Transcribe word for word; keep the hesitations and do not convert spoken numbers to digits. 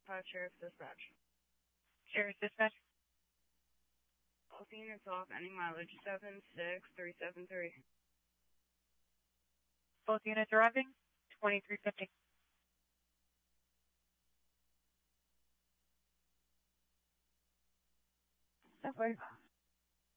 Five Sheriff Dispatch. Sheriff Dispatch. All units off, ending mileage seven six three seven three. Both units arriving, twenty-three fifty. That's fine.